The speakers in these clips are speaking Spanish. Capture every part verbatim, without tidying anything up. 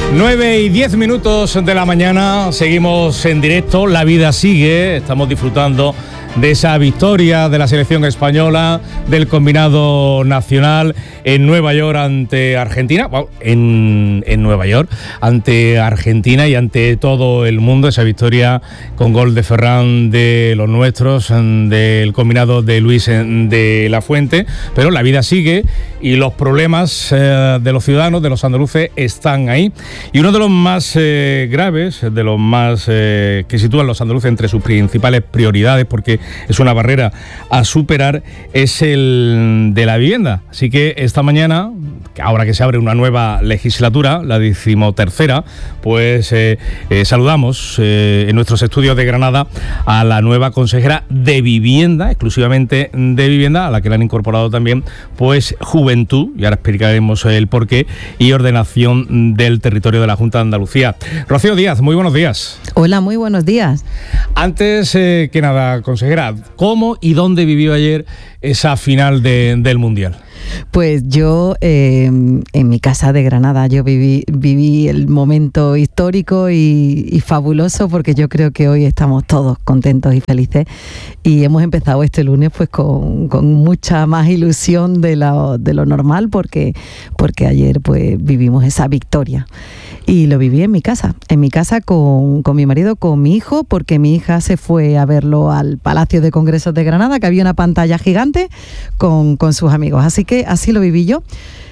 nueve y diez minutos de la mañana, seguimos en directo, la vida sigue, estamos disfrutando de esa victoria de la selección española, del combinado nacional en Nueva York ante Argentina, bueno, en, en Nueva York, ante Argentina y ante todo el mundo, esa victoria con gol de Ferran de los nuestros, del combinado de Luis de la Fuente, pero la vida sigue y los problemas eh, de los ciudadanos, de los andaluces, están ahí. Y uno de los más eh, graves, de los más eh, que sitúan los andaluces entre sus principales prioridades, porque es una barrera a superar, es el de la vivienda. Así que esta mañana, ahora que se abre una nueva legislatura, la decimotercera, pues eh, eh, saludamos eh, en nuestros estudios de Granada a la nueva consejera de vivienda, exclusivamente de vivienda, a la que le han incorporado también pues juventud, y ahora explicaremos el porqué, y ordenación del territorio de la Junta de Andalucía. Rocío Díaz, muy buenos días. Hola, muy buenos días. Antes eh, que nada, consejera, ¿cómo y dónde vivió ayer esa final de, del Mundial? Pues yo eh, en mi casa de Granada, yo viví, viví el momento histórico y, y fabuloso, porque yo creo que hoy estamos todos contentos y felices, y hemos empezado este lunes pues con, con mucha más ilusión de lo, de lo normal, porque, porque ayer pues vivimos esa victoria. Y lo viví en mi casa, en mi casa con, con mi marido, con mi hijo, porque mi hija se fue a verlo al Palacio de Congresos de Granada, que había una pantalla gigante con, con sus amigos. Así que así lo viví yo.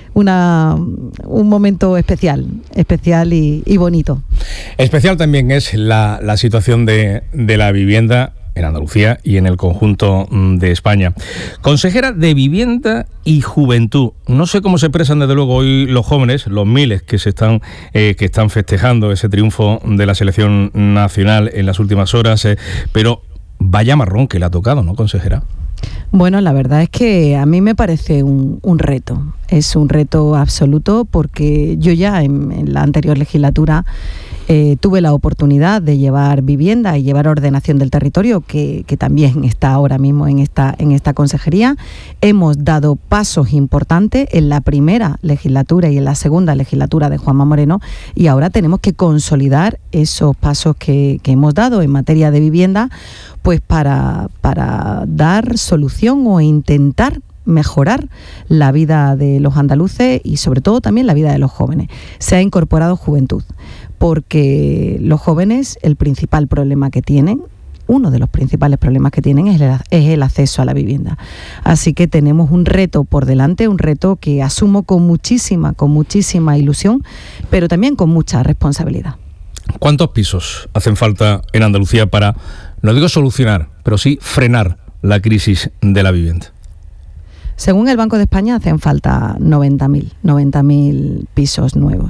Una, un momento especial, especial y, y bonito. Especial también es la, la situación de, de la vivienda en Andalucía y en el conjunto de España. Consejera de Vivienda y Juventud. No sé cómo se expresan desde luego hoy los jóvenes, los miles que se están eh, que están festejando ese triunfo de la selección nacional en las últimas horas, eh, pero vaya marrón que le ha tocado, ¿no, consejera? Bueno, la verdad es que a mí me parece un, un reto. Es un reto absoluto, porque yo ya en, en la anterior legislatura Eh, tuve la oportunidad de llevar vivienda y llevar ordenación del territorio, que, que también está ahora mismo en esta, en esta consejería. Hemos dado pasos importantes en la primera legislatura y en la segunda legislatura de Juanma Moreno, y ahora tenemos que consolidar esos pasos que, que hemos dado en materia de vivienda, pues para, para dar solución o intentar mejorar la vida de los andaluces y sobre todo también la vida de los jóvenes. Se ha incorporado juventud, porque los jóvenes, el principal problema que tienen, uno de los principales problemas que tienen es el, es el acceso a la vivienda. Así que tenemos un reto por delante, un reto que asumo con muchísima, con muchísima ilusión, pero también con mucha responsabilidad. ¿Cuántos pisos hacen falta en Andalucía para, no digo solucionar, pero sí frenar la crisis de la vivienda? Según el Banco de España hacen falta noventa mil pisos nuevos,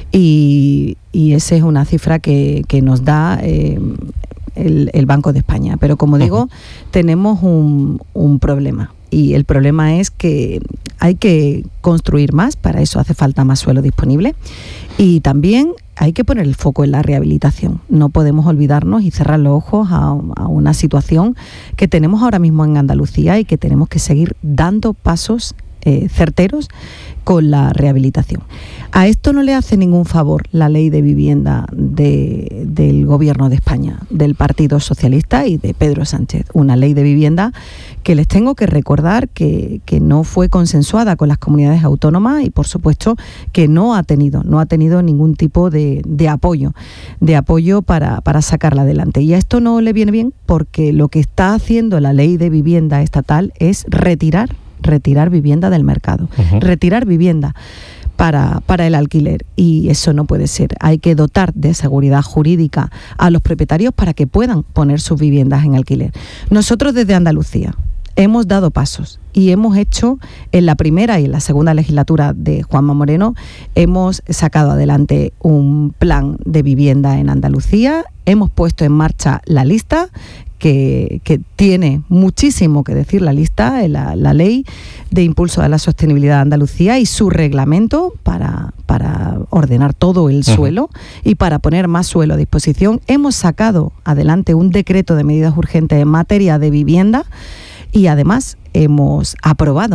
y, y esa es una cifra que, que nos da eh, el, el Banco de España. Pero como digo, uh-huh. tenemos un, un problema, y el problema es que hay que construir más, para eso hace falta más suelo disponible, y también hay que poner el foco en la rehabilitación. No podemos olvidarnos y cerrar los ojos a, a una situación que tenemos ahora mismo en Andalucía, y que tenemos que seguir dando pasos eh, certeros con la rehabilitación. A esto no le hace ningún favor la ley de vivienda de, del Gobierno de España, del Partido Socialista y de Pedro Sánchez. Una ley de vivienda que les tengo que recordar que, que no fue consensuada con las comunidades autónomas, y por supuesto que no ha tenido, no ha tenido ningún tipo de, de apoyo, de apoyo para, para sacarla adelante. Y a esto no le viene bien, porque lo que está haciendo la ley de vivienda estatal es retirar retirar vivienda del mercado, uh-huh. retirar vivienda para, para el alquiler, y eso no puede ser. Hay que dotar de seguridad jurídica a los propietarios para que puedan poner sus viviendas en alquiler. Nosotros desde Andalucía hemos dado pasos, y hemos hecho en la primera y en la segunda legislatura de Juanma Moreno, hemos sacado adelante un plan de vivienda en Andalucía, hemos puesto en marcha la lista, Que, que tiene muchísimo que decir la lista, la, la ley de impulso a la sostenibilidad de Andalucía y su reglamento para, para ordenar todo el suelo uh-huh. y para poner más suelo a disposición. Hemos sacado adelante un decreto de medidas urgentes en materia de vivienda, y además hemos aprobado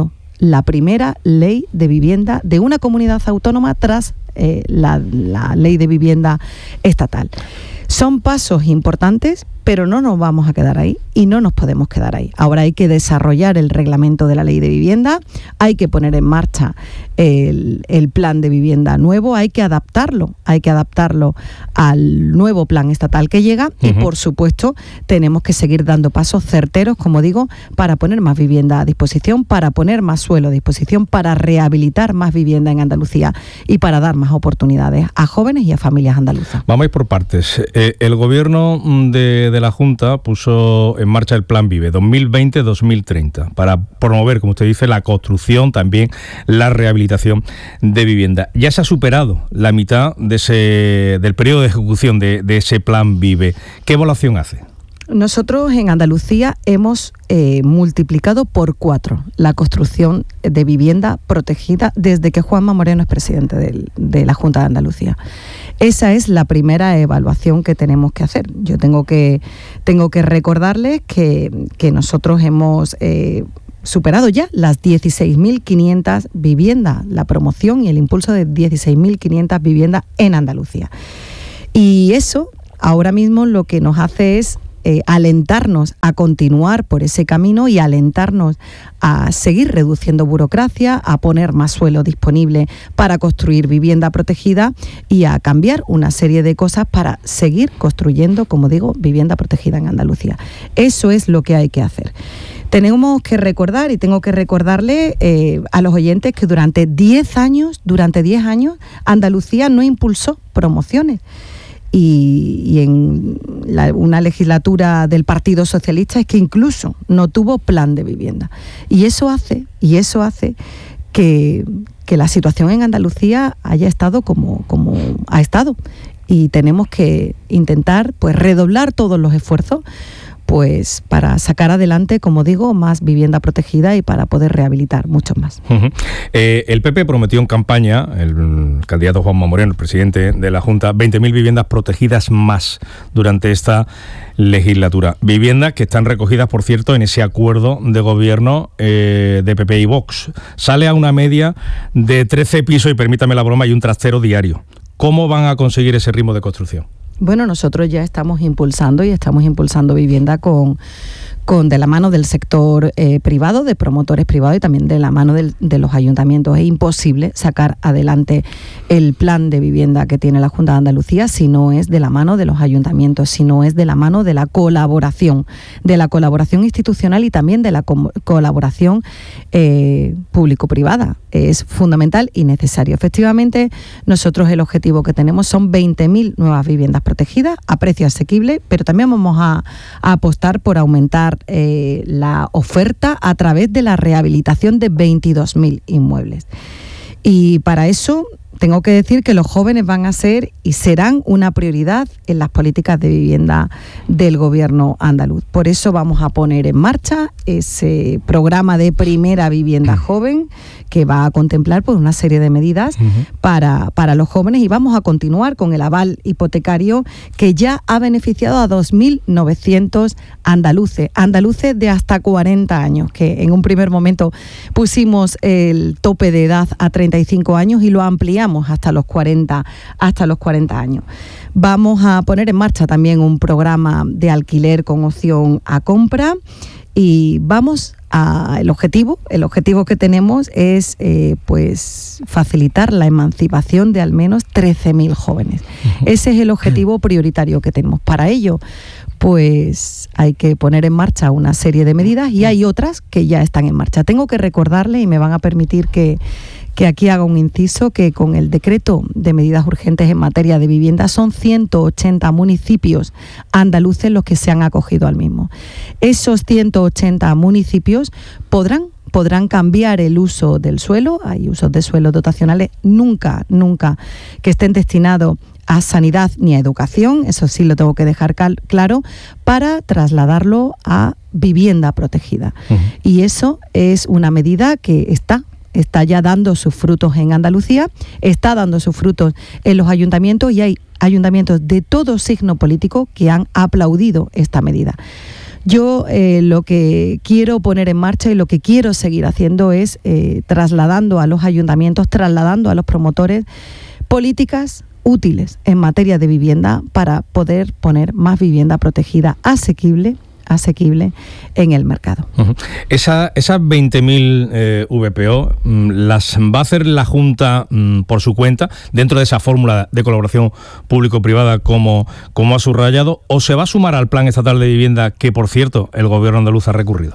la primera ley de vivienda de una comunidad autónoma tras eh, la, la ley de vivienda estatal. Son pasos importantes, pero no nos vamos a quedar ahí y no nos podemos quedar ahí. Ahora hay que desarrollar el reglamento de la ley de vivienda, hay que poner en marcha el, el plan de vivienda nuevo, hay que adaptarlo, hay que adaptarlo al nuevo plan estatal que llega uh-huh. y, por supuesto, tenemos que seguir dando pasos certeros, como digo, para poner más vivienda a disposición, para poner más suelo a disposición, para rehabilitar más vivienda en Andalucía y para dar más oportunidades a jóvenes y a familias andaluzas. Vamos a ir por partes. Eh, el gobierno de de la Junta puso en marcha el Plan Vive dos mil veinte a dos mil treinta para promover, como usted dice, la construcción, también la rehabilitación de vivienda. Ya se ha superado la mitad de ese, del periodo de ejecución de, de ese Plan Vive. ¿Qué evaluación hace? Nosotros en Andalucía hemos eh, multiplicado por cuatro la construcción de vivienda protegida desde que Juanma Moreno es presidente del, de la Junta de Andalucía. Esa es la primera evaluación que tenemos que hacer. Yo tengo que, tengo que recordarles que, que nosotros hemos eh, superado ya las dieciséis mil quinientas viviendas, la promoción y el impulso de dieciséis mil quinientas viviendas en Andalucía. Y eso ahora mismo lo que nos hace es Eh, alentarnos a continuar por ese camino y alentarnos a seguir reduciendo burocracia, a poner más suelo disponible para construir vivienda protegida y a cambiar una serie de cosas para seguir construyendo, como digo, vivienda protegida en Andalucía. Eso es lo que hay que hacer. Tenemos que recordar, y tengo que recordarle eh, a los oyentes que durante diez años, durante diez años, Andalucía no impulsó promociones. Y, y en la, una legislatura del Partido Socialista es que incluso no tuvo plan de vivienda. Y eso hace, y eso hace que, que la situación en Andalucía haya estado como, como ha estado. Y tenemos que intentar pues redoblar todos los esfuerzos pues para sacar adelante, como digo, más vivienda protegida y para poder rehabilitar mucho más. Uh-huh. Eh, el P P prometió en campaña, el candidato Juanma Moreno, el presidente de la Junta, veinte mil viviendas protegidas más durante esta legislatura. Viviendas que están recogidas, por cierto, en ese acuerdo de gobierno eh, de P P y Vox. Sale a una media de trece pisos, y permítame la broma, y un trastero diario. ¿Cómo van a conseguir ese ritmo de construcción? Bueno, nosotros ya estamos impulsando y estamos impulsando vivienda con, con de la mano del sector eh, privado, de promotores privados y también de la mano del, de los ayuntamientos. Es imposible sacar adelante el plan de vivienda que tiene la Junta de Andalucía si no es de la mano de los ayuntamientos, si no es de la mano de la colaboración, de la colaboración institucional y también de la co- colaboración eh, público-privada. Es fundamental y necesario. Efectivamente, nosotros el objetivo que tenemos son veinte mil nuevas viviendas protegidas a precio asequible, pero también vamos a, a apostar por aumentar eh, la oferta a través de la rehabilitación de veintidós mil inmuebles. Y para eso tengo que decir que los jóvenes van a ser y serán una prioridad en las políticas de vivienda del gobierno andaluz. Por eso vamos a poner en marcha ese programa de primera vivienda joven que va a contemplar pues, una serie de medidas uh-huh. para, para los jóvenes, y vamos a continuar con el aval hipotecario que ya ha beneficiado a dos mil novecientos andaluces, andaluces de hasta cuarenta años, que en un primer momento pusimos el tope de edad a treinta y cinco años y lo ampliamos hasta los cuarenta, hasta los cuarenta años. Vamos a poner en marcha también un programa de alquiler con opción a compra y vamos a el objetivo, el objetivo que tenemos es eh, pues facilitar la emancipación de al menos trece mil jóvenes. Uh-huh. Ese es el objetivo prioritario que tenemos. Para ello, pues hay que poner en marcha una serie de medidas y hay otras que ya están en marcha. Tengo que recordarle, y me van a permitir que que aquí haga un inciso, que con el decreto de medidas urgentes en materia de vivienda son ciento ochenta municipios andaluces los que se han acogido al mismo. Esos ciento ochenta municipios podrán podrán cambiar el uso del suelo. Hay usos de suelo dotacionales nunca, nunca que estén destinados a sanidad ni a educación, eso sí lo tengo que dejar cal- claro, para trasladarlo a vivienda protegida. Uh-huh. Y eso es una medida que está está ya dando sus frutos en Andalucía, está dando sus frutos en los ayuntamientos y hay ayuntamientos de todo signo político que han aplaudido esta medida. Yo eh, lo que quiero poner en marcha y lo que quiero seguir haciendo es eh, trasladando a los ayuntamientos, trasladando a los promotores políticas útiles en materia de vivienda para poder poner más vivienda protegida asequible asequible en el mercado. Uh-huh. Esa, esas veinte mil eh, V P O las va a hacer la Junta mm, por su cuenta dentro de esa fórmula de colaboración público-privada como, como ha subrayado, o se va a sumar al Plan Estatal de Vivienda que, por cierto, el Gobierno andaluz ha recurrido.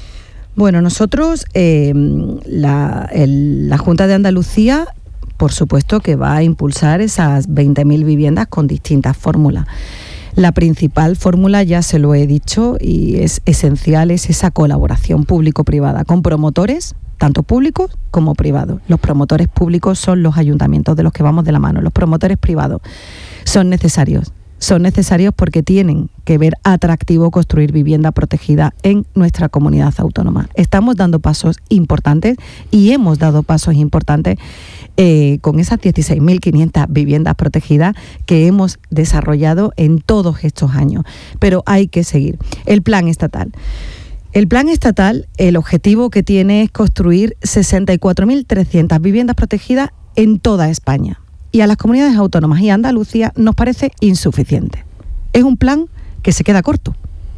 Bueno, nosotros, eh, la, el, la Junta de Andalucía, por supuesto que va a impulsar esas veinte mil viviendas con distintas fórmulas. La principal fórmula, ya se lo he dicho, y es esencial, es esa colaboración público-privada con promotores, tanto públicos como privados. Los promotores públicos son los ayuntamientos de los que vamos de la mano. Los promotores privados son necesarios. Son necesarios porque tienen que ver atractivo construir vivienda protegida en nuestra comunidad autónoma. Estamos dando pasos importantes y hemos dado pasos importantes eh, con esas dieciséis mil quinientas viviendas protegidas que hemos desarrollado en todos estos años. Pero hay que seguir. El plan estatal. El plan estatal, el objetivo que tiene es construir sesenta y cuatro mil trescientas viviendas protegidas en toda España. Y a las comunidades autónomas y a Andalucía nos parece insuficiente. Es un plan que se queda corto.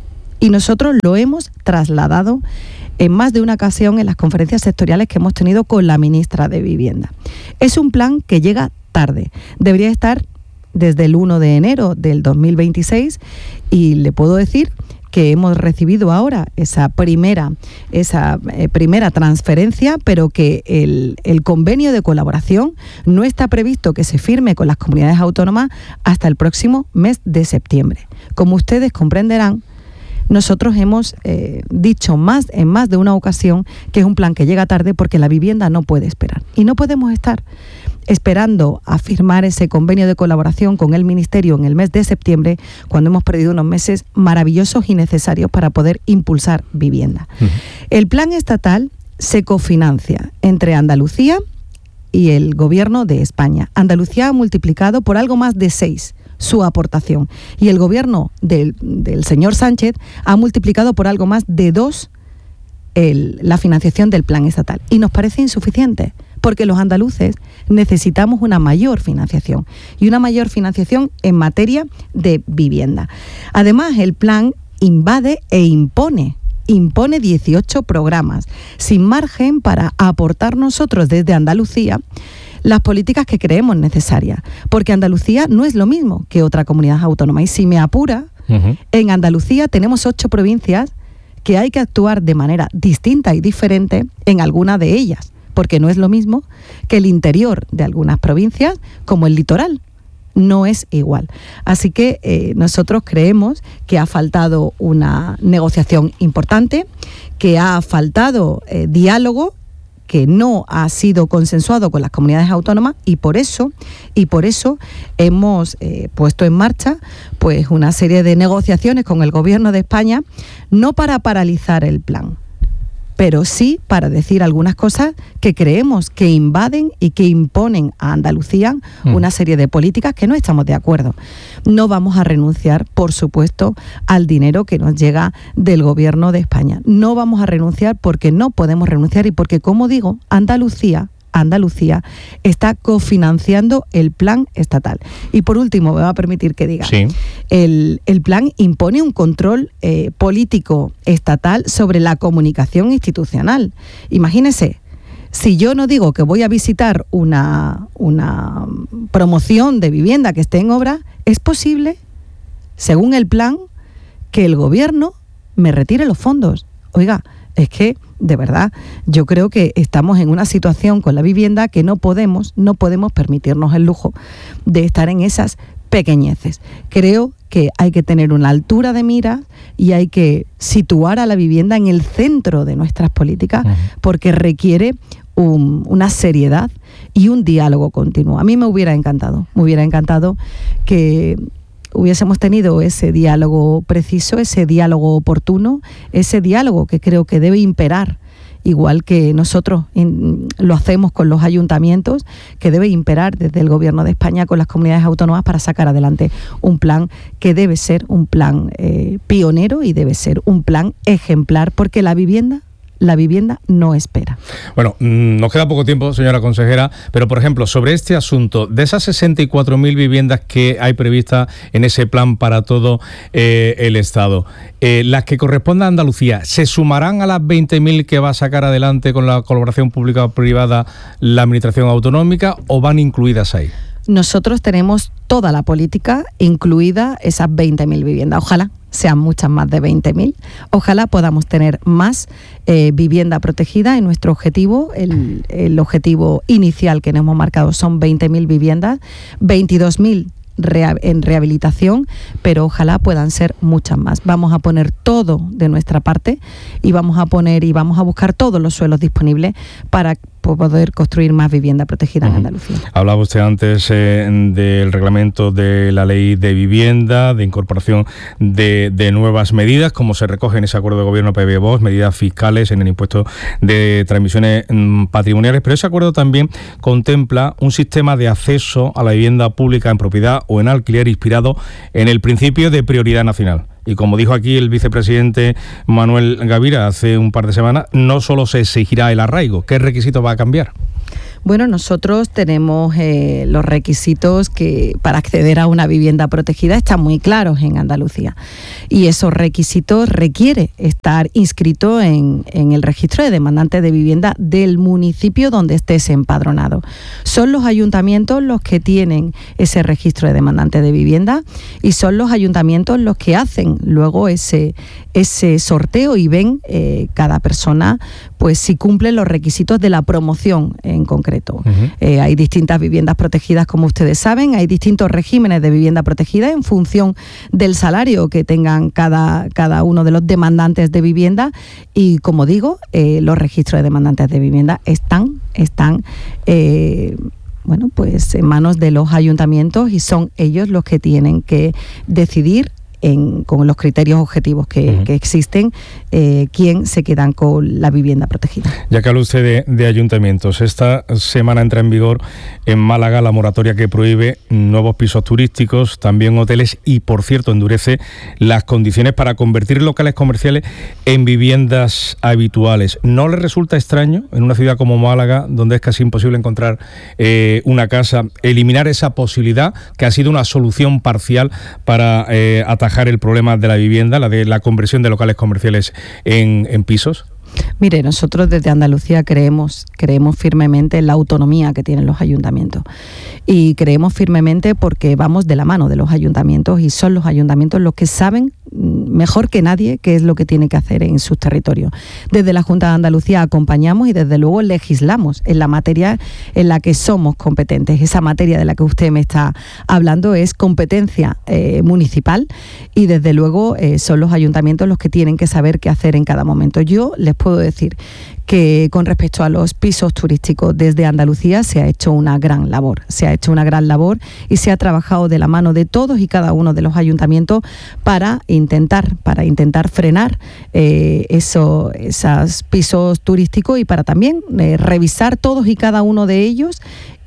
Y nosotros lo hemos trasladado en más de una ocasión en las conferencias sectoriales que hemos tenido con la ministra de Vivienda. Es un plan que llega tarde. Debería estar desde el uno de enero del dos mil veintiséis y le puedo decir que hemos recibido ahora esa primera, esa eh, primera transferencia, pero que el, el convenio de colaboración no está previsto que se firme con las comunidades autónomas hasta el próximo mes de septiembre. Como ustedes comprenderán, nosotros hemos eh, dicho más en más de una ocasión que es un plan que llega tarde porque la vivienda no puede esperar. Y no podemos estar esperando a firmar ese convenio de colaboración con el Ministerio en el mes de septiembre, cuando hemos perdido unos meses maravillosos y necesarios para poder impulsar vivienda. Uh-huh. El plan estatal se cofinancia entre Andalucía y el Gobierno de España. Andalucía ha multiplicado por algo más de seis su aportación y el Gobierno del, del señor Sánchez ha multiplicado por algo más de dos el, la financiación del plan estatal. Y nos parece insuficiente, porque los andaluces necesitamos una mayor financiación y una mayor financiación en materia de vivienda. Además, el plan invade e impone, impone dieciocho programas, sin margen para aportar nosotros desde Andalucía las políticas que creemos necesarias, porque Andalucía no es lo mismo que otra comunidad autónoma. Y si me apura, uh-huh. en Andalucía tenemos ocho provincias que hay que actuar de manera distinta y diferente en alguna de ellas, porque no es lo mismo que el interior de algunas provincias como el litoral. No es igual. Así que eh, nosotros creemos que ha faltado una negociación importante, que ha faltado eh, diálogo, que no ha sido consensuado con las comunidades autónomas y por eso y por eso hemos eh, puesto en marcha pues una serie de negociaciones con el Gobierno de España, no para paralizar el plan, pero sí para decir algunas cosas que creemos que invaden y que imponen a Andalucía una serie de políticas que no estamos de acuerdo. No vamos a renunciar, por supuesto, al dinero que nos llega del Gobierno de España. No vamos a renunciar porque no podemos renunciar y porque, como digo, Andalucía... Andalucía está cofinanciando el plan estatal. Y por último, me va a permitir que diga, sí. el, el plan impone un control eh, político estatal sobre la comunicación institucional. Imagínese, si yo no digo que voy a visitar una, una promoción de vivienda que esté en obra, es posible, según el plan, que el gobierno me retire los fondos. Oiga, es que, de verdad, yo creo que estamos en una situación con la vivienda que no podemos, no podemos permitirnos el lujo de estar en esas pequeñeces. Creo que hay que tener una altura de mira y hay que situar a la vivienda en el centro de nuestras políticas, uh-huh. porque requiere un, una seriedad y un diálogo continuo. A mí me hubiera encantado, me hubiera encantado que hubiésemos tenido ese diálogo preciso, ese diálogo oportuno, ese diálogo que creo que debe imperar igual que nosotros in, lo hacemos con los ayuntamientos, que debe imperar desde el Gobierno de España con las comunidades autónomas para sacar adelante un plan que debe ser un plan eh, pionero y debe ser un plan ejemplar, porque la vivienda La vivienda no espera. Bueno, nos queda poco tiempo, señora consejera, pero por ejemplo, sobre este asunto, de esas sesenta y cuatro mil viviendas que hay previstas en ese plan para todo eh, el Estado, eh, las que correspondan a Andalucía, ¿se sumarán a las veinte mil que va a sacar adelante con la colaboración pública-privada la Administración Autonómica o van incluidas ahí? Nosotros tenemos toda la política, incluida esas veinte mil viviendas. Ojalá sean muchas más de veinte mil. Ojalá podamos tener más eh, vivienda protegida. En nuestro objetivo, el, el objetivo inicial que nos hemos marcado son veinte mil viviendas, veintidós mil rea- en rehabilitación, pero ojalá puedan ser muchas más. Vamos a poner todo de nuestra parte y vamos a poner y vamos a buscar todos los suelos disponibles para poder construir más vivienda protegida en Andalucía. Hablaba usted antes eh, del reglamento de la ley de vivienda, de incorporación de, de nuevas medidas, como se recoge en ese acuerdo de gobierno P B V O S, medidas fiscales en el impuesto de transmisiones mm, patrimoniales, pero ese acuerdo también contempla un sistema de acceso a la vivienda pública en propiedad o en alquiler inspirado en el principio de prioridad nacional. Y como dijo aquí el vicepresidente Manuel Gavira hace un par de semanas, no solo se exigirá el arraigo. ¿Qué requisito va a cambiar? Bueno, nosotros tenemos eh, los requisitos que para acceder a una vivienda protegida están muy claros en Andalucía, y esos requisitos requiere estar inscrito en, en el registro de demandantes de vivienda del municipio donde estés empadronado. Son los ayuntamientos los que tienen ese registro de demandantes de vivienda y son los ayuntamientos los que hacen luego ese, ese sorteo y ven eh, cada persona pues si cumple los requisitos de la promoción en concreto. Uh-huh. Eh, hay distintas viviendas protegidas, como ustedes saben, hay distintos regímenes de vivienda protegida en función del salario que tengan cada, cada uno de los demandantes de vivienda y, como digo, eh, los registros de demandantes de vivienda están, están eh, bueno, pues en manos de los ayuntamientos y son ellos los que tienen que decidir En, con los criterios objetivos que, uh-huh. que existen, eh, quién se quedan con la vivienda protegida. Ya que habla usted de, de ayuntamientos, esta semana entra en vigor en Málaga la moratoria que prohíbe nuevos pisos turísticos, también hoteles y, por cierto, endurece las condiciones para convertir locales comerciales en viviendas habituales. ¿No le resulta extraño en una ciudad como Málaga, donde es casi imposible encontrar eh, una casa, eliminar esa posibilidad que ha sido una solución parcial para eh, atajar el problema de la vivienda, la de la conversión de locales comerciales en, en pisos? Mire, nosotros desde Andalucía creemos, creemos firmemente en la autonomía que tienen los ayuntamientos y creemos firmemente porque vamos de la mano de los ayuntamientos y son los ayuntamientos los que saben mejor que nadie qué es lo que tiene que hacer en sus territorios. Desde la Junta de Andalucía acompañamos y desde luego legislamos en la materia en la que somos competentes. Esa materia de la que usted me está hablando es competencia eh, municipal y desde luego eh, son los ayuntamientos los que tienen que saber qué hacer en cada momento. Yo les puedo decir que con respecto a los pisos turísticos desde Andalucía se ha hecho una gran labor, se ha hecho una gran labor y se ha trabajado de la mano de todos y cada uno de los ayuntamientos para intentar, para intentar frenar eh, eso, esos pisos turísticos y para también eh, revisar todos y cada uno de ellos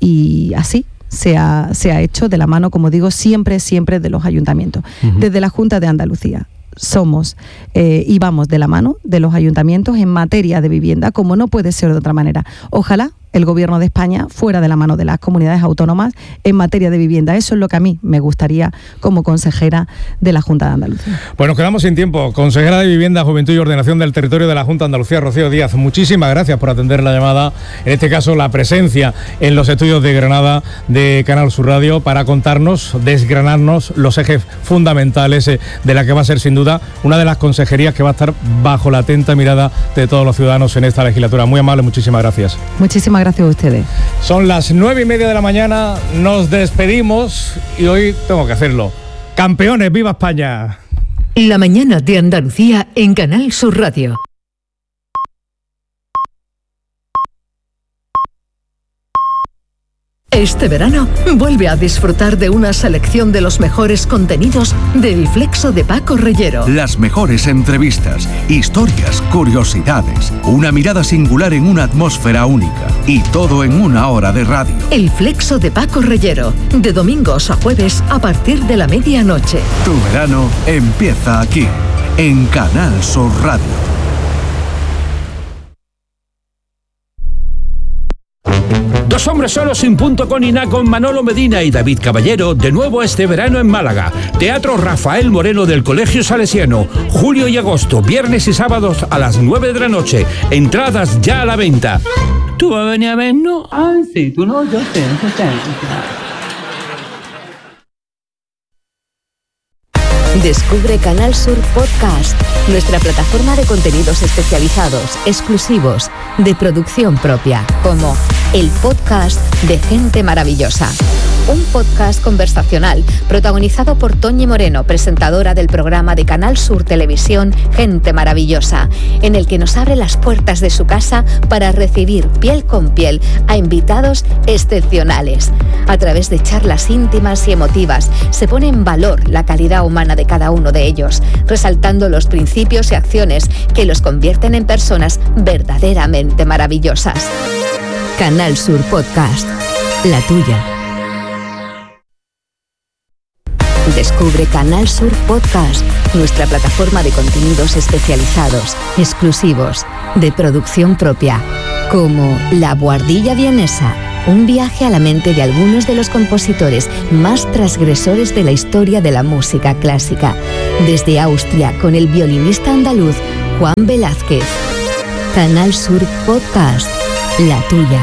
y así se ha, se ha hecho de la mano, como digo, siempre, siempre de los ayuntamientos. Uh-huh. Desde la Junta de Andalucía somos eh, y vamos de la mano de los ayuntamientos en materia de vivienda, como no puede ser de otra manera. Ojalá el Gobierno de España fuera de la mano de las comunidades autónomas en materia de vivienda. Eso es lo que a mí me gustaría como consejera de la Junta de Andalucía. Pues nos quedamos sin tiempo. Consejera de Vivienda, Juventud y Ordenación del Territorio de la Junta de Andalucía, Rocío Díaz, muchísimas gracias por atender la llamada, en este caso la presencia en los estudios de Granada de Canal Sur Radio para contarnos, desgranarnos los ejes fundamentales de la que va a ser sin duda una de las consejerías que va a estar bajo la atenta mirada de todos los ciudadanos en esta legislatura. Muy amable, muchísimas gracias. Muchísimas gracias. Gracias a ustedes. Son las nueve y media de la mañana, nos despedimos y hoy tengo que hacerlo. ¡Campeones, viva España! La mañana de Andalucía en Canal Sur Radio. Este verano, vuelve a disfrutar de una selección de los mejores contenidos del Flexo de Paco Reyero. Las mejores entrevistas, historias, curiosidades, una mirada singular en una atmósfera única y todo en una hora de radio. El Flexo de Paco Reyero, de domingos a jueves a partir de la medianoche. Tu verano empieza aquí, en Canal Sur Radio. Dos hombres solos sin punto con Iná con Manolo Medina y David Caballero, de nuevo este verano en Málaga. Teatro Rafael Moreno del Colegio Salesiano, julio y agosto, viernes y sábados a las nueve de la noche. Entradas ya a la venta. ¿Tú vas a venir a vernos? Ah, sí, tú no, yo sé, yo sé. Descubre Canal Sur Podcast, nuestra plataforma de contenidos especializados, exclusivos, de producción propia, como el podcast de Gente Maravillosa. Un podcast conversacional protagonizado por Toñi Moreno, presentadora del programa de Canal Sur Televisión Gente Maravillosa, en el que nos abre las puertas de su casa para recibir piel con piel a invitados excepcionales. A través de charlas íntimas y emotivas se pone en valor la calidad humana de cada uno de ellos, resaltando los principios y acciones que los convierten en personas verdaderamente maravillosas. Canal Sur Podcast, la tuya. Descubre Canal Sur Podcast, nuestra plataforma de contenidos especializados, exclusivos, de producción propia, como La Buhardilla Vienesa, un viaje a la mente de algunos de los compositores más transgresores de la historia de la música clásica, desde Austria con el violinista andaluz Juan Velázquez. Canal Sur Podcast, la tuya.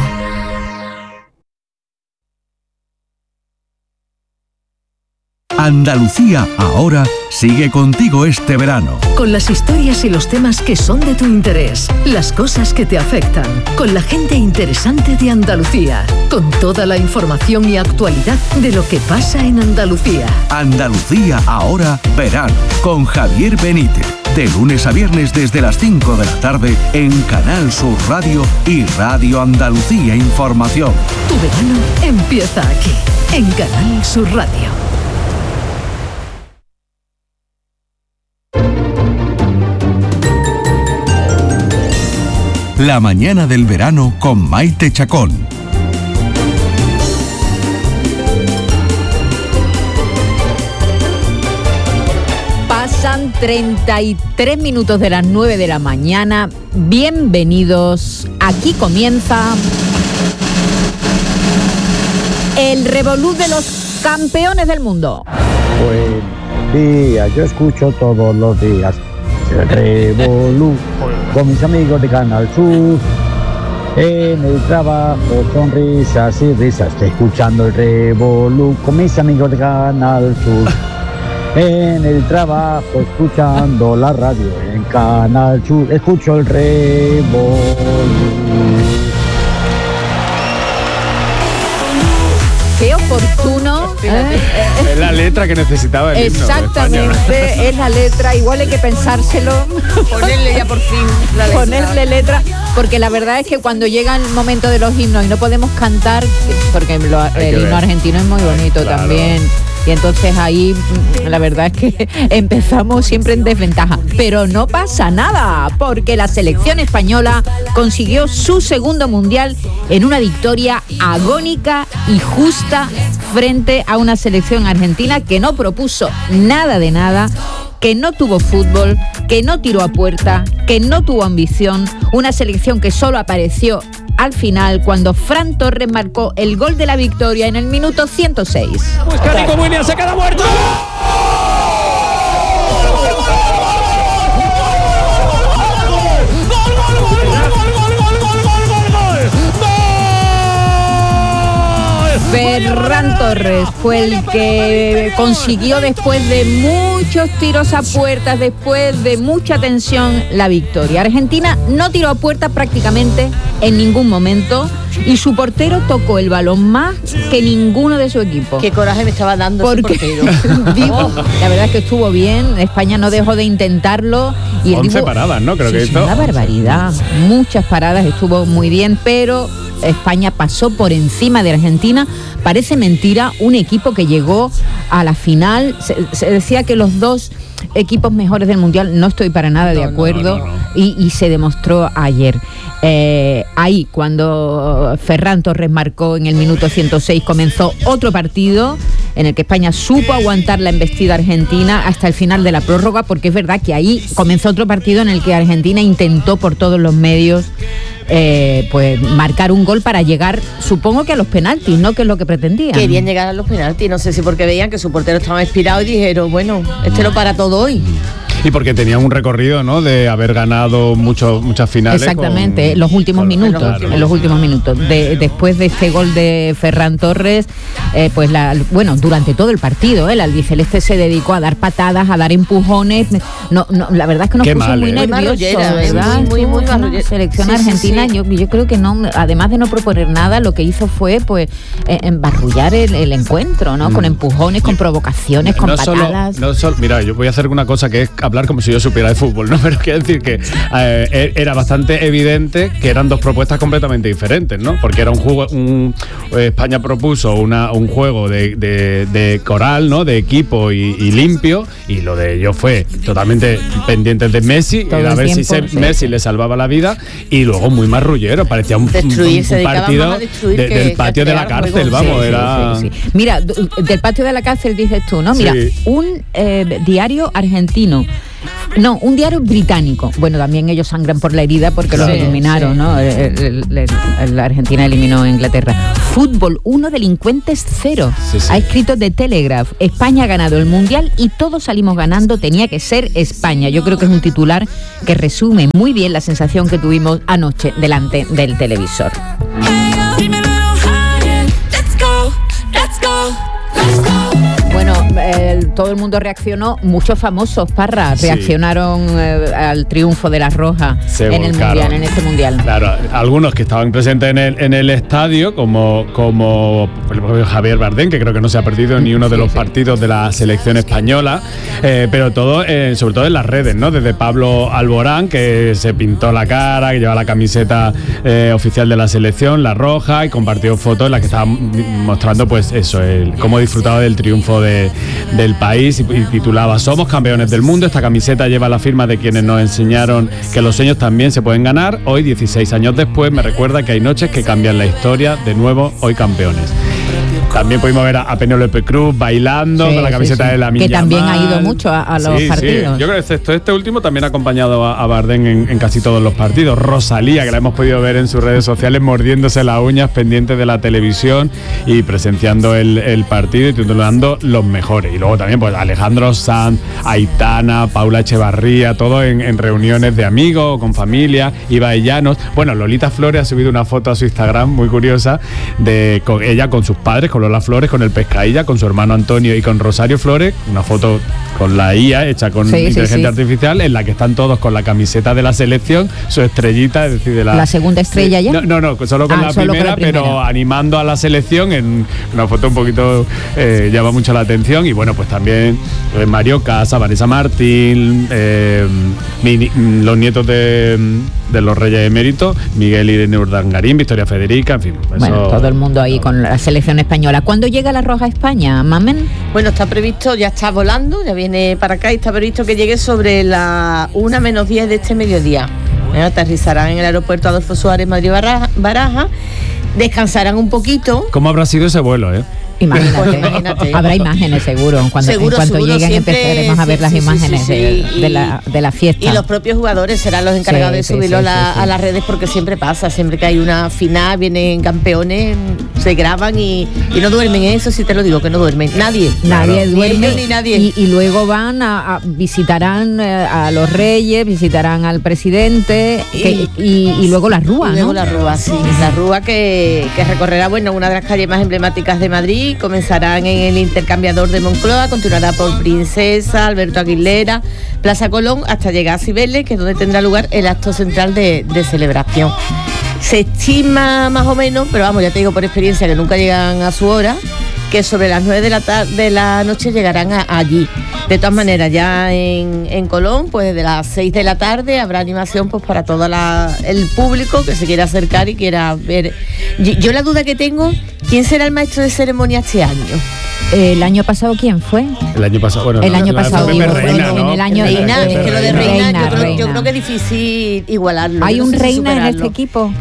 Andalucía ahora sigue contigo este verano. Con las historias y los temas que son de tu interés, las cosas que te afectan, con la gente interesante de Andalucía, con toda la información y actualidad de lo que pasa en Andalucía. Andalucía ahora verano, con Javier Benítez. De lunes a viernes desde las cinco de la tarde en Canal Sur Radio y Radio Andalucía Información. Tu verano empieza aquí, en Canal Sur Radio. La mañana del verano con Maite Chacón. Pasan treinta y tres minutos de las nueve de la mañana. Bienvenidos. Aquí comienza el revolú de los campeones del mundo. Buenos días, yo escucho todos los días el revolú con mis amigos de Canal Sur. En el trabajo con risas y risas, estoy escuchando el revolú con mis amigos de Canal Sur. En el trabajo escuchando la radio en Canal Sur, escucho el revolú. Qué oportuno. ¿eh? Es la letra que necesitaba el himno. Exactamente, es la letra. Igual hay que pensárselo. Ponerle ya por fin la letra. Ponerle letra, porque la verdad es que cuando llega el momento de los himnos y no podemos cantar, porque lo, el himno argentino es muy bonito, claro, también. Y entonces ahí la verdad es que empezamos siempre en desventaja. Pero no pasa nada, porque la selección española consiguió su segundo mundial en una victoria agónica y justa frente a una selección argentina que no propuso nada de nada, que no tuvo fútbol, que no tiró a puerta, que no tuvo ambición, una selección que solo apareció al final cuando Fran Torres marcó el gol de la victoria en el minuto ciento seis. Busca Nico Williams, se queda muerto. Ferran Torres fue el que consiguió, después de muchos tiros a puertas, después de mucha tensión, la victoria. Argentina no tiró a puerta prácticamente en ningún momento. y su portero tocó el balón más que ninguno de su equipo. Qué coraje me estaba dando Porque, ese portero. digo, la verdad es que estuvo bien, España no dejó de intentarlo. Y once digo, paradas, ¿no? Creo sí, que sí, hizo. una barbaridad, muchas paradas, estuvo muy bien, pero España pasó por encima de Argentina. Parece mentira, un equipo que llegó a la final, se, se decía que los dos equipos mejores del Mundial, no estoy para nada no, de acuerdo, no, no, no. Y, y se demostró ayer. Eh, ahí, cuando Ferran Torres marcó en el minuto ciento seis, comenzó otro partido en el que España supo aguantar la embestida argentina hasta el final de la prórroga, porque es verdad que ahí comenzó otro partido en el que Argentina intentó por todos los medios eh, pues marcar un gol para llegar, supongo que a los penaltis, ¿no? Que es lo que pretendían. Querían llegar a los penaltis, no sé si porque veían que su portero estaba inspirado y dijeron, bueno, este lo para todo hoy. Y porque tenían un recorrido, ¿no?, de haber ganado mucho, muchas finales. Exactamente, con, los últimos con, minutos, claro. en los últimos minutos. De, después de este gol de Ferran Torres, eh, pues la, bueno, durante todo el partido, ¿eh? El albiceleste se dedicó a dar patadas, a dar empujones. No, no, la verdad es que nos Qué puso mal, muy ¿eh? nerviosos, ¿verdad? Muy, muy, muy una selección sí, argentina, sí, sí. Yo, yo creo que no, además de no proponer nada, lo que hizo fue pues eh, embarrullar el, el encuentro, ¿no? Mm. Con empujones, con provocaciones, con no patadas. Solo, no solo, mira, yo voy a hacer una cosa que es hablar como si yo supiera de fútbol, ¿no? Pero quiero decir que eh, era bastante evidente que eran dos propuestas completamente diferentes, ¿no? Porque era un juego, un, España propuso una, un juego de, de, de coral, ¿no? De equipo y, y limpio, y lo de ellos fue totalmente pendientes de Messi, y a ver si se, sí. Messi le salvaba la vida, y luego muy marrullero, parecía un, destruir, un, un partido de, que, del patio de la cárcel, vamos, sí, era... Sí, sí, sí. Mira, del patio de la cárcel dices tú, ¿no? Mira, sí. un eh, diario argentino, no, un diario británico. Bueno, también ellos sangran por la herida porque sí, los eliminaron, sí. ¿no? El, el, el, la Argentina eliminó a Inglaterra. Fútbol uno, delincuentes cero. Sí, sí. Ha escrito The Telegraph. España ha ganado el Mundial y todos salimos ganando. Tenía que ser España. Yo creo que es un titular que resume muy bien la sensación que tuvimos anoche delante del televisor. Bueno, eh, todo el mundo reaccionó, muchos famosos, Parra, sí. reaccionaron eh, al triunfo de la Roja Se en el volcaron. Mundial, en este Mundial. Claro, algunos que estaban presentes en el, en el estadio, como, como el propio Javier Bardem, que creo que no se ha perdido ni uno de los sí, sí. partidos de la selección española, eh, pero todo, eh, sobre todo en las redes, ¿no? Desde Pablo Alborán, que se pintó la cara, que lleva la camiseta eh, oficial de la selección, la roja, y compartió fotos en las que estaba mostrando, pues eso, el, cómo disfrutaba del triunfo de, del país, y, y titulaba "Somos campeones del mundo". Esta camiseta lleva la firma de quienes nos enseñaron que los sueños también se pueden ganar. Hoy, dieciséis años después, me recuerda que hay noches que cambian la historia. De nuevo, hoy campeones. También pudimos ver a, a Penélope Cruz bailando sí, con la camiseta sí, sí. de Lamine que también ha ido mucho a, a los sí, partidos. Sí. Yo creo que excepto este último también ha acompañado a, a Bardem en, en casi todos los partidos. Rosalía, que la hemos podido ver en sus redes sociales mordiéndose las uñas pendientes de la televisión y presenciando el, el partido y titulando los mejores. Y luego también pues Alejandro Sanz, Aitana, Paula Echevarría, todo en, en reuniones de amigos, con familia, Ibai Llanos. Bueno, Lolita Flores ha subido una foto a su Instagram muy curiosa de con ella con sus padres, con Lola Flores, con el Pescadilla, con su hermano Antonio y con Rosario Flores, una foto con la I A hecha con sí, inteligencia sí, sí. artificial, en la que están todos con la camiseta de la selección, su estrellita, es decir, de la... ¿La segunda estrella sí, ya? No, no, no, solo con, ah, la, solo primera, con la primera, pero animando a la selección en una foto un poquito, eh, llama mucho la atención. Y bueno, pues también eh, Mario Casa, Vanessa Martín, eh, mi, los nietos de, de los Reyes Eméritos, Miguel Irene Urdangarín, Victoria Federica, en fin. Bueno, eso, todo el mundo ahí no. con la selección española. ¿Cuándo llega la Roja a España, Mamen? Bueno, está previsto, ya está volando, ya viene para acá y está previsto que llegue sobre la una menos diez de este mediodía. Bueno, aterrizarán en el aeropuerto Adolfo Suárez, Madrid-Baraja, Baraja, descansarán un poquito. ¿Cómo habrá sido ese vuelo, eh? Imagínate, pues imagínate. Habrá imágenes seguro. Cuando, seguro, en cuanto seguro, lleguen siempre, empezaremos a ver sí, las sí, imágenes sí, sí, de, sí. de, la, de la fiesta. Y los propios jugadores serán los encargados sí, de subirlo sí, sí, la, sí, sí. a las redes, porque siempre pasa, siempre que hay una final, vienen campeones, se graban y, y no duermen, eso sí te lo digo, que no duermen. Nadie. Nadie claro. duerme. Ni ellos, ni nadie. Y, y luego van a, a visitarán eh, a los reyes, visitarán al presidente y, que, y, y luego la Rúa, y luego ¿no? la Rúa, sí. La Rúa que, que recorrerá, bueno, una de las calles más emblemáticas de Madrid. Comenzarán en el intercambiador de Moncloa, continuará por Princesa, Alberto Aguilera, Plaza Colón, hasta llegar a Cibeles, que es donde tendrá lugar el acto central de, de celebración. Se estima más o menos, pero vamos, ya te digo por experiencia que nunca llegan a su hora, que sobre las nueve de la tarde de la noche llegarán a, allí. De todas maneras, ya en, en Colón, pues desde las seis de la tarde habrá animación pues para todo la, el público que se quiera acercar y quiera ver. Yo, yo la duda que tengo, ¿quién será el maestro de ceremonia este año? El año pasado, ¿quién fue? El año pasado, bueno, el año la, pasado, la digo, reina, en, ¿no? en el año reina, de, es que lo de reina, reina, yo, creo, reina. yo creo que es difícil igualarlo. ¿Hay no un sé si reina en superarlo. este equipo?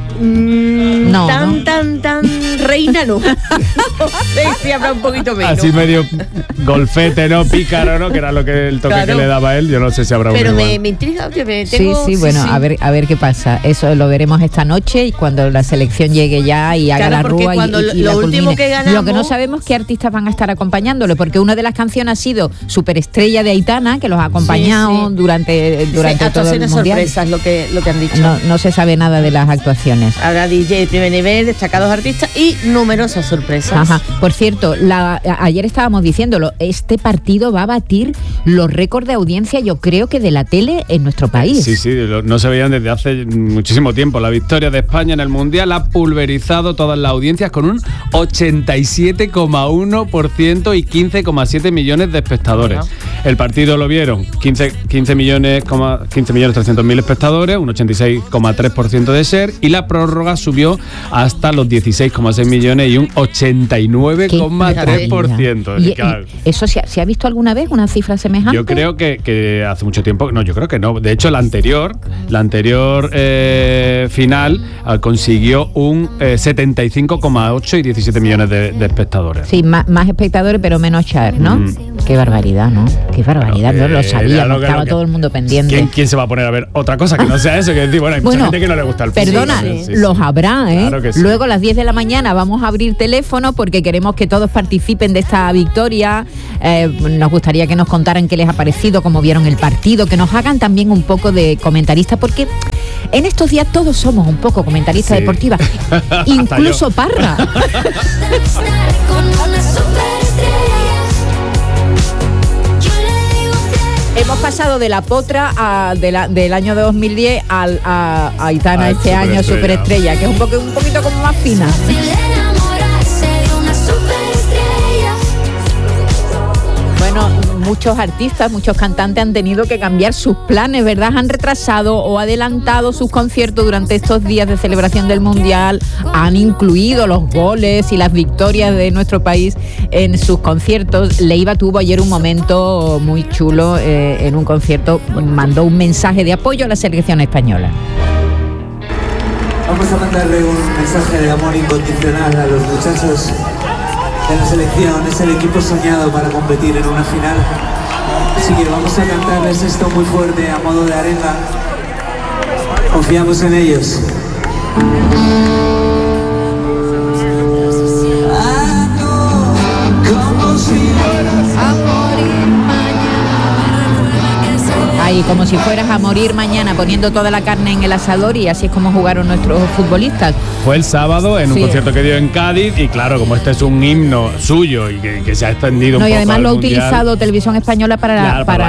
Mm, No, tan, ¿no? tan, tan reina no. No sé si habrá un poquito menos. Así medio golfete, ¿no? Pícaro, ¿no? Que era lo que el toque Claro. que le daba a él. Yo no sé si habrá Pero uno me, igual. me intriga, oye, me Sí, tengo, sí, bueno, sí. a ver a ver qué pasa. Eso lo veremos esta noche y cuando la selección llegue ya y haga Claro, la porque rúa y, cuando y- y lo la último culmine. que ganamos- Lo que no sabemos es qué artistas van a estar acompañándolo, porque una de las canciones ha sido Superestrella de Aitana, que los ha acompañado Sí, sí. durante, durante Sí, todo el actuaciones mundial. sorpresas, lo que, lo que han dicho. No, no se sabe nada de las actuaciones. Habrá D J de primer nivel, destacados artistas y numerosas sorpresas. Ajá. Por cierto, la, a- ayer estábamos diciéndolo, este partido va a batir los récords de audiencia, yo creo que de la tele en nuestro país. Sí, sí, lo- no se veían desde hace muchísimo tiempo. La victoria de España en el Mundial ha pulverizado todas las audiencias con un ochenta y siete coma uno por ciento y quince coma siete millones de espectadores. Bueno. El partido lo vieron quince, quince millones, quince millones trescientos mil espectadores, un ochenta y seis coma tres por ciento de share, y la prórroga subió hasta los dieciséis coma seis millones y un ochenta y nueve coma tres por ciento. ¿Y, y eso se ha, se ha visto alguna vez una cifra semejante? Yo creo que, que hace mucho tiempo, no, yo creo que no. De hecho, la anterior, la anterior eh, final eh, consiguió un eh, setenta y cinco coma ocho y diecisiete millones de, de espectadores. Sí, más, más espectadores, pero menos share, ¿no? Mm. Qué barbaridad, ¿no? Qué barbaridad, Claro, no lo eh, sabíamos, era lo que- estaba lo que- todo el mundo pendiente. ¿Quién, ¿Quién se va a poner a ver otra cosa que no sea eso? Que decir, bueno, hay mucha Bueno, gente que no le gusta el fútbol. Perdona, Sí, sí, sí. los habrá, ¿eh? Claro que sí. Luego a las diez de la mañana vamos a abrir teléfono porque queremos que todos participen de esta victoria. Eh, nos gustaría que nos contaran qué les ha parecido, cómo vieron el partido, que nos hagan también un poco de comentaristas, porque en estos días todos somos un poco comentaristas Sí. deportivas, Hasta incluso yo. Parra. Hemos pasado de la potra a, de la, del año dos mil diez al, a, a Aitana Al este año, Superestrella. Superestrella, que es un, poco, un poquito como más fina. Bueno, muchos artistas, muchos cantantes han tenido que cambiar sus planes, ¿verdad? Han retrasado o adelantado sus conciertos durante estos días de celebración del Mundial, han incluido los goles y las victorias de nuestro país en sus conciertos. Leiva tuvo ayer un momento muy chulo eh, en un concierto, mandó un mensaje de apoyo a la selección española. Vamos a mandarle un mensaje de amor incondicional a los muchachos de la selección. Es el equipo soñado para competir en una final. Así que vamos a cantarles esto muy fuerte a modo de arenga. Confiamos en ellos. Como si fueras a morir Ahí, como si fueras a morir mañana, poniendo toda la carne en el asador, y así es como jugaron nuestros futbolistas. Fue el sábado en un Sí. concierto que dio en Cádiz y claro, como este es un himno suyo y que, que se ha extendido No, un y poco además al lo ha mundial, utilizado Televisión Española para, claro, para,